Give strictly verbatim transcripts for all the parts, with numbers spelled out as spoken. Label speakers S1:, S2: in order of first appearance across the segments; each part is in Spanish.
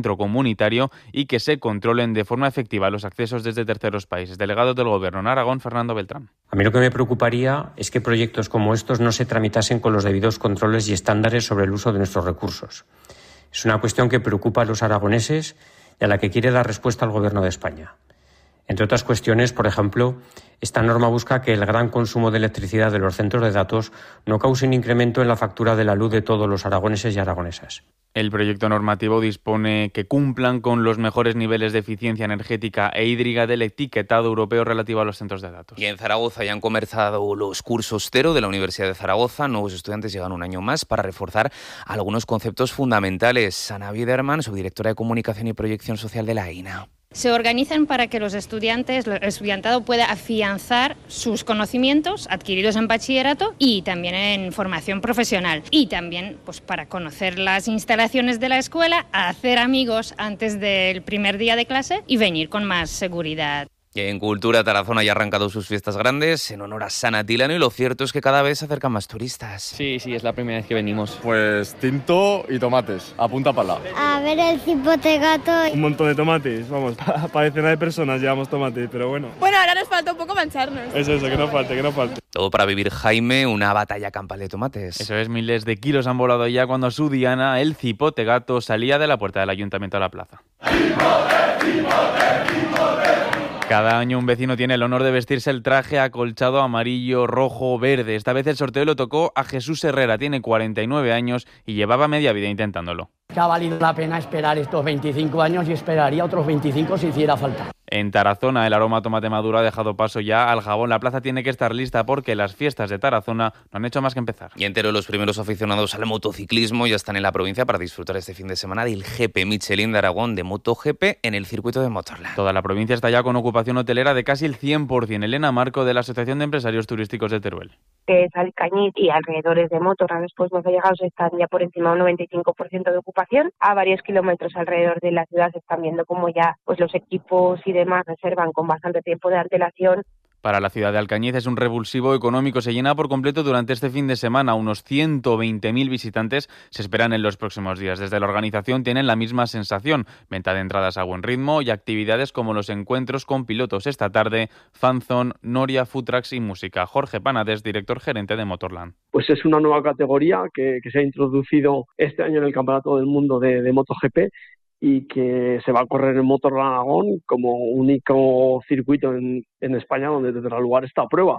S1: centro comunitario y que se controlen de forma efectiva los accesos desde terceros países. Delegado del Gobierno en Aragón, Fernando Beltrán.
S2: A mí lo que me preocuparía es que proyectos como estos no se tramitasen con los debidos controles y estándares sobre el uso de nuestros recursos. Es una cuestión que preocupa a los aragoneses y a la que quiere dar respuesta el Gobierno de España. Entre otras cuestiones, por ejemplo, esta norma busca que el gran consumo de electricidad de los centros de datos no cause un incremento en la factura de la luz de todos los aragoneses y aragonesas.
S1: El proyecto normativo dispone que cumplan con los mejores niveles de eficiencia energética e hídrica del etiquetado europeo relativo a los centros de datos.
S3: Y en Zaragoza ya han comenzado los cursos cero de la Universidad de Zaragoza. Nuevos estudiantes llegan un año más para reforzar algunos conceptos fundamentales. Ana Biderman, subdirectora de Comunicación y Proyección Social de la E I N A.
S4: Se organizan para que los estudiantes, el estudiantado pueda afianzar sus conocimientos adquiridos en bachillerato y también en formación profesional. Y también pues, para conocer las instalaciones de la escuela, hacer amigos antes del primer día de clase y venir con más seguridad.
S3: Y en Cultura, Tarazona ya ha arrancado sus fiestas grandes en honor a San Atilano y lo cierto es que cada vez se acercan más turistas.
S5: Sí, sí, es la primera vez que venimos.
S6: Pues tinto y tomates, a punta pala.
S7: A ver el cipote gato.
S8: Un montón de tomates, vamos, para decenas de personas llevamos tomates, pero bueno.
S9: Bueno, ahora nos falta un poco mancharnos.
S8: Eso, eso, que no falte, que no falte.
S3: Todo para vivir, Jaime, una batalla campal de tomates.
S1: Eso es, miles de kilos han volado ya cuando su diana, el cipote gato, salía de la puerta del ayuntamiento a la plaza. ¡Cipote, cipote, cipote! Cada año un vecino tiene el honor de vestirse el traje acolchado amarillo, rojo, verde. Esta vez el sorteo lo tocó a Jesús Herrera, tiene cuarenta y nueve años y llevaba media vida intentándolo.
S10: Que ha valido la pena esperar estos veinticinco años y esperaría otros veinticinco si hiciera falta.
S1: En Tarazona el aroma a tomate maduro ha dejado paso ya al jabón. La plaza tiene que estar lista porque las fiestas de Tarazona no han hecho más que empezar.
S3: Y entero los primeros aficionados al motociclismo ya están en la provincia para disfrutar este fin de semana del G P Michelin de Aragón de MotoGP en el circuito de Motorland.
S1: Toda la provincia está ya con ocupación hotelera de casi el cien por ciento. Elena Marco, de la Asociación de Empresarios Turísticos de Teruel.
S11: Que es Alcañiz y alrededores de Motorland, después nos ha llegado, están ya por encima de un noventa y cinco por ciento de ocupación. A varios kilómetros alrededor de la ciudad se están viendo como ya pues los equipos y demás reservan con bastante tiempo de antelación.
S1: Para la ciudad de Alcañiz es un revulsivo económico. Se llena por completo durante este fin de semana. Unos ciento veinte mil visitantes se esperan en los próximos días. Desde la organización tienen la misma sensación. Venta de entradas a buen ritmo y actividades como los encuentros con pilotos esta tarde, fanzone, noria, food trucks y música. Jorge Panades, director gerente de Motorland.
S12: Pues es una nueva categoría que, que se ha introducido este año en el Campeonato del Mundo de, de MotoGP y que se va a correr en Motorland Aragón como único circuito en, en España donde tendrá lugar esta prueba.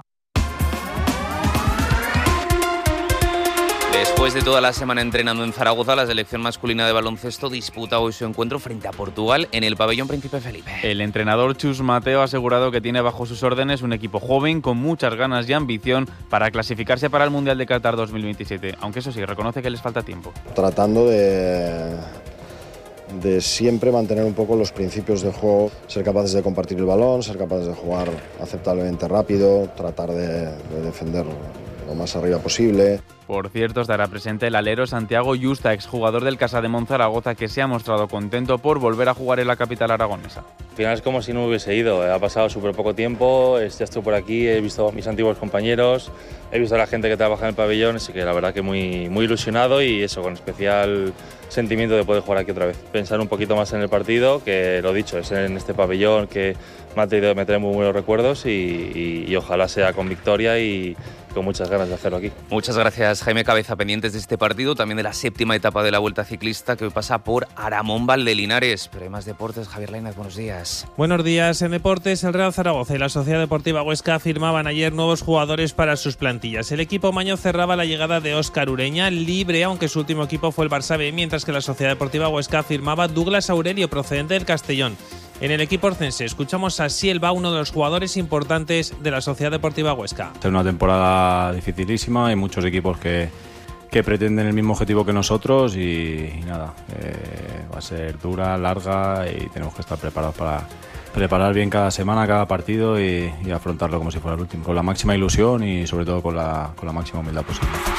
S3: Después de toda la semana entrenando en Zaragoza, la selección masculina de baloncesto disputa hoy su encuentro frente a Portugal en el pabellón Príncipe Felipe.
S1: El entrenador Chus Mateo ha asegurado que tiene bajo sus órdenes un equipo joven con muchas ganas y ambición para clasificarse para el Mundial de Qatar dos mil veintisiete, aunque eso sí, reconoce que les falta tiempo.
S13: Tratando de... de siempre mantener un poco los principios de juego, ser capaces de compartir el balón, ser capaces de jugar aceptablemente rápido, tratar de, de defender lo más arriba posible.
S1: Por cierto, estará presente el alero Santiago Yusta, exjugador del Casademont Zaragoza, que se ha mostrado contento por volver a jugar en la capital aragonesa.
S14: Al final es como si no hubiese ido, ha pasado súper poco tiempo, ya estoy por aquí, he visto a mis antiguos compañeros, he visto a la gente que trabaja en el pabellón, así que la verdad que muy, muy ilusionado y eso, con especial sentimiento de poder jugar aquí otra vez. Pensar un poquito más en el partido, que lo dicho, es en este pabellón que me ha traído, me trae muy buenos recuerdos y, y, y ojalá sea con victoria y con muchas ganas de hacerlo aquí.
S3: Muchas gracias, Jaime Cabeza, pendientes de este partido, también de la séptima etapa de la Vuelta Ciclista que hoy pasa por Aramón Valdelinares. Pero hay más deportes. Javier Lainez, buenos días.
S15: Buenos días. En deportes, el Real Zaragoza y la Sociedad Deportiva Huesca firmaban ayer nuevos jugadores para sus plantillas. El equipo maño cerraba la llegada de Óscar Ureña, libre, aunque su último equipo fue el Barça B, mientras que la Sociedad Deportiva Huesca firmaba Douglas Aurelio, procedente del Castellón. En el equipo orcense escuchamos a Sielva, uno de los jugadores importantes de la Sociedad Deportiva Huesca.
S16: Es una temporada dificilísima, hay muchos equipos que, que pretenden el mismo objetivo que nosotros y, y nada, eh, va a ser dura, larga y tenemos que estar preparados para preparar bien cada semana, cada partido y, y afrontarlo como si fuera el último, con la máxima ilusión y sobre todo con la, con la máxima humildad posible.